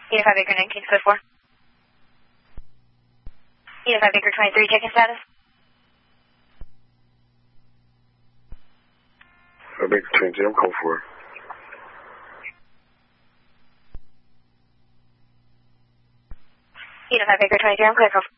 Edith 5 Acre 19 code 4. Edith 5 Acre 23 check-in status. 5 Acre 23, I'm code 4. Edith 5 Acre 23, I'm clear code 4.